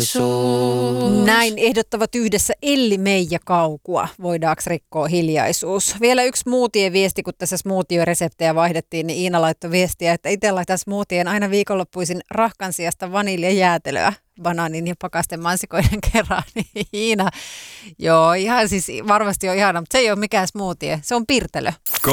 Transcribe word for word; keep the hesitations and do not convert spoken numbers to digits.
hiljaisuus. Näin ehdottavat yhdessä Elli, Meija Kaukua. Voidaanko rikkoa hiljaisuus? Vielä yksi smoothie-viesti, kun tässä smoothie-reseptejä vaihdettiin, niin Iina laittoi viestiä, että itse laitan smoothien aina viikonloppuisin rahkan sijasta vaniljajäätelöä banaanin ja pakasten mansikoiden kerran. Niin Iina, joo, ihan siis varmasti on ihana, mutta se ei ole mikään smoothie, se on pirtelö.